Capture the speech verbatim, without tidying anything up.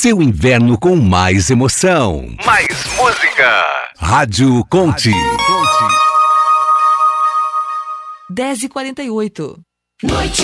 seu inverno com mais emoção. Mais música. Rádio Conte. dez e quarenta e oito. Noite